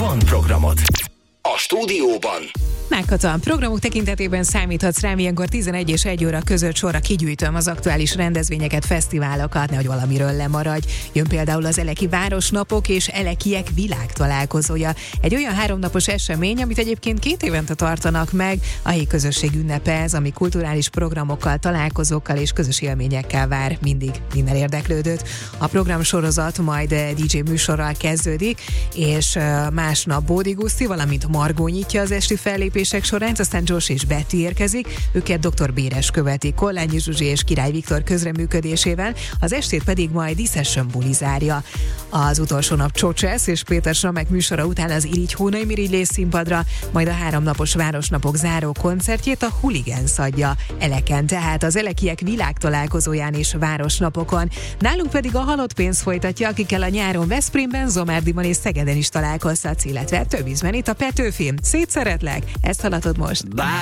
van programod. A stúdióban Meghatalom programok tekintetében számíthatsz rám, ilyenkor 11 és 1 óra között sorra kigyűjtöm az aktuális rendezvényeket, fesztiválokat, nehogy valamiről lemaradj. Jön például az Eleki Városnapok és Elekiek világtalálkozója. Egy olyan 3 napos esemény, amit egyébként 2 évente tartanak meg, a helyi közösség ünnepe ez, ami kulturális programokkal, találkozókkal és közös élményekkel vár mindig minden érdeklődőt. A programsorozat majd DJ műsorral kezdődik, és másnap Bódi Guszti, valamint Margó nyitja az esti fellépések során, aztán Josh és Betty érkezik, őket Dr. Béres követi, Kollányi Zsuzsi és Király Viktor közreműködésével, az estét pedig majd Disession Buli zárja. Az utolsó nap Csocsesz és Péter Samek műsora után az Irigy Hónai Mirigylés színpadra, majd a 3 napos Városnapok záró koncertjét a Hooligans adja Eleken, tehát az Elekiek világtalálkozóján és Városnapokon. Nálunk pedig a Halott pénz folytatja, akikkel a nyáron Veszprémben, Zomárdiban és Szegeden is találkozhatsz, illetve több ízben itt a Petőfim. Szétszeretlek, ezt hallatod most.